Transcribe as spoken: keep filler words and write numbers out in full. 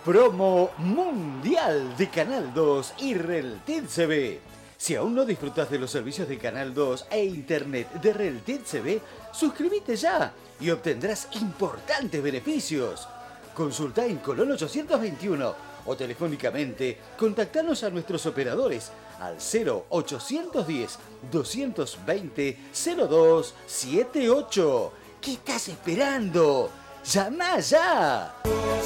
Promo mundial de Canal dos y Relted C V. Si aún no disfrutas de los servicios de Canal dos e Internet de Relted C V, suscríbete ya y obtendrás importantes beneficios. Consulta en Colón ochocientos veintiuno o telefónicamente contactanos a nuestros operadores al cero ochocientos diez, doscientos veinte, cero dos setenta y ocho. ¿Qué estás esperando? ¡Llama ya!